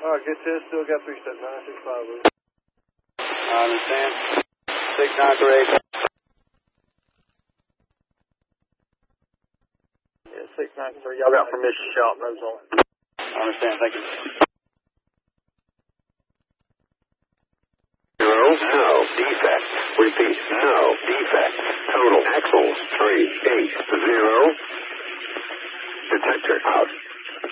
Get this, still got 3 steps, 965, Luke. I understand. 693. Yeah, 693. Y'all got permission to shop, no zone. I understand, thank you. No defect. Repeat, no defect. Total axles 380. Detector out.